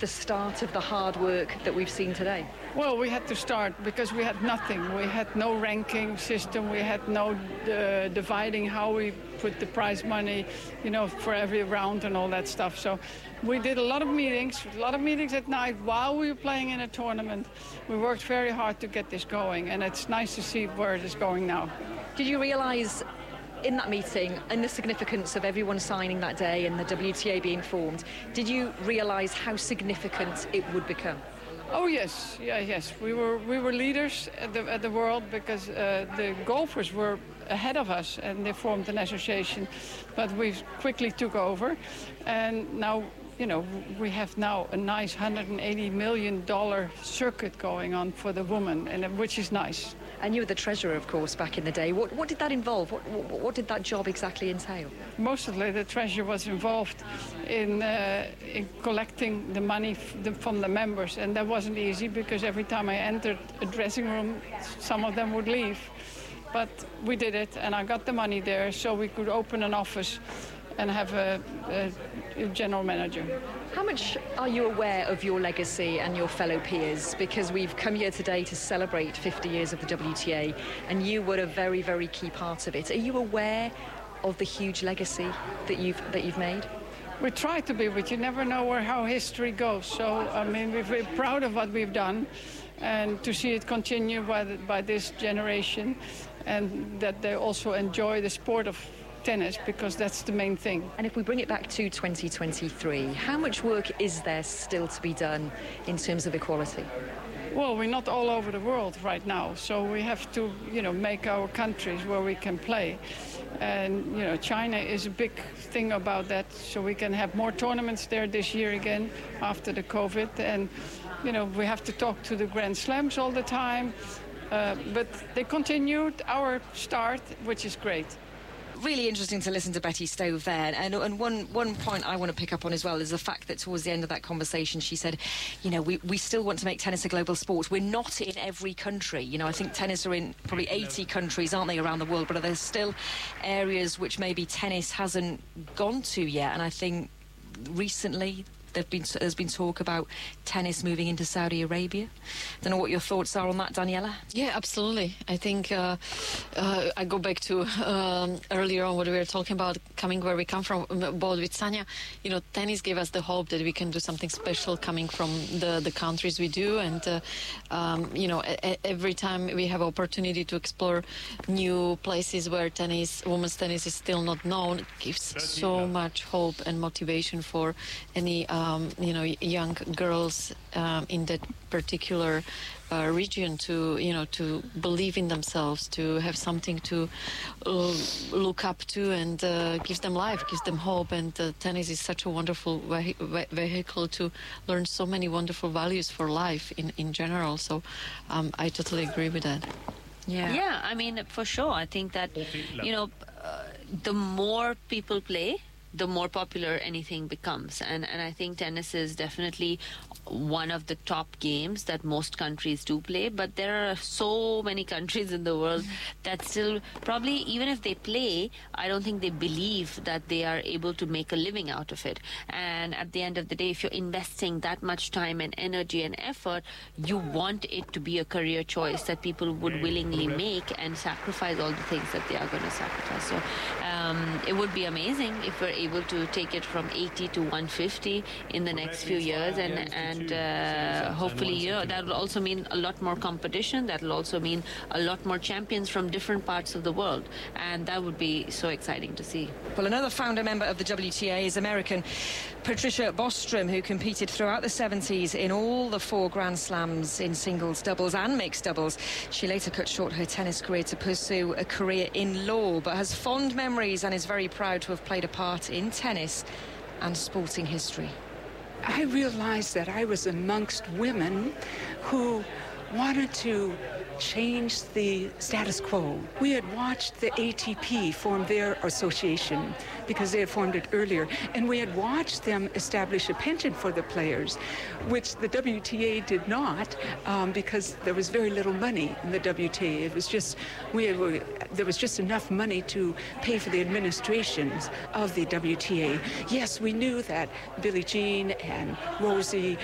the start of the hard work that we've seen today? Well, we had to start because we had nothing. We had no ranking system. We had no dividing how we put the prize money, for every round and all that stuff. So we did a lot of meetings at night while we were playing in a tournament. We worked very hard to get this going, and it's nice to see where it is going now. Did you realize in that meeting and the significance of everyone signing that day and the WTA being formed, did you realize how significant it would become? Oh yes, yes. We were leaders at the world because the golfers were ahead of us and they formed an association, but we quickly took over, and now we have now a nice $180 million circuit going on for the women, and which is nice. And you were the treasurer, of course, back in the day. What did that involve? What did that job exactly entail? Mostly the treasurer was involved in collecting the money from the members, and that wasn't easy because every time I entered a dressing room, some of them would leave. But we did it, and I got the money there so we could open an office and have a general manager. How much are you aware of your legacy and your fellow peers? Because we've come here today to celebrate 50 years of the WTA, and you were a very, very key part of it. Are you aware of the huge legacy that you've made? We try to be, but you never know how history goes. So, we're very proud of what we've done, and to see it continue by this generation, and that they also enjoy the sport of tennis, because that's the main thing. And if we bring it back to 2023, how much work is there still to be done in terms of equality? Well, we're not all over the world right now, so we have to, make our countries where we can play. And, China is a big thing about that, so we can have more tournaments there this year again after the COVID. And, we have to talk to the Grand Slams all the time, but they continued our start, which is great. Really interesting to listen to Betty Stove there. And one point I want to pick up on as well is the fact that towards the end of that conversation she said, we still want to make tennis a global sport. We're not in every country. I think tennis are in probably 80 countries, aren't they, around the world, but are there still areas which maybe tennis hasn't gone to yet? And I think recently there's been talk about tennis moving into Saudi Arabia. Don't know what your thoughts are on that, Daniela. Yeah, absolutely. I think I go back to earlier on what we were talking about, coming where we come from, both with Sanja. Tennis gave us the hope that we can do something special coming from the countries we do, and every time we have opportunity to explore new places where women's tennis is still not known, it gives so much hope and motivation for any young girls in that particular region to believe in themselves, to have something to look up to, and gives them life, gives them hope. And tennis is such a wonderful vehicle to learn so many wonderful values for life in general. So I totally agree with that. Yeah, for sure. I think that the more people play, the more popular anything becomes. And I think tennis is definitely one of the top games that most countries do play, but there are so many countries in the world that still probably, even if they play, I don't think they believe that they are able to make a living out of it. And at the end of the day, if you're investing that much time and energy and effort, you want it to be a career choice that people would willingly make and sacrifice all the things that they are going to sacrifice. So it would be amazing if we're able to take it from 80 to 150 in the next few years, and hopefully that will also mean a lot more competition. That will also mean a lot more champions from different parts of the world, and that would be so exciting to see. Well, another founder member of the WTA is American Patricia Bostrom, who competed throughout the 70s in all the 4 Grand Slams in singles, doubles and mixed doubles. She later cut short her tennis career to pursue a career in law, but has fond memories and is very proud to have played a part in tennis and sporting history. I realized that I was amongst women who wanted to change the status quo. We had watched the ATP form their association because they had formed it earlier, and we had watched them establish a pension for the players, which the WTA did not, because there was very little money in the WTA. It was just, there was just enough money to pay for the administrations of the WTA. Yes, we knew that Billie Jean and Rosie